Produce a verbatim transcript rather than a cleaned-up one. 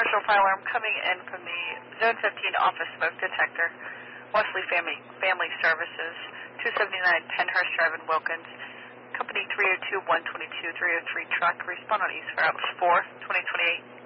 visual fire alarm coming in from the Zone fifteen office smoke detector. Wesley Family, Family Services, two seventy-nine Pennhurst Drive in Wilkins. Company three oh two, one twenty-two, three oh three truck. Respond on East Route four, twenty twenty-eight.